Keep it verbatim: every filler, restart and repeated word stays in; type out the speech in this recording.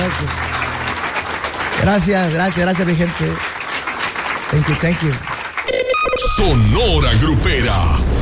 gracias. Gracias, gracias, gracias, mi gente. Thank you, thank you. Sonora Grupera.